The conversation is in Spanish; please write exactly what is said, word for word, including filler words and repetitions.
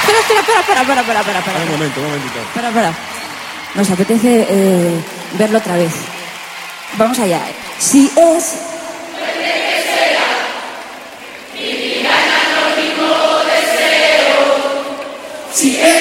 espera, espera, espera, espera, espera, espera, espera, espera. Un momento, un momentito. Espera, espera. Nos apetece eh, verlo otra vez. Vamos allá. Si es... Si es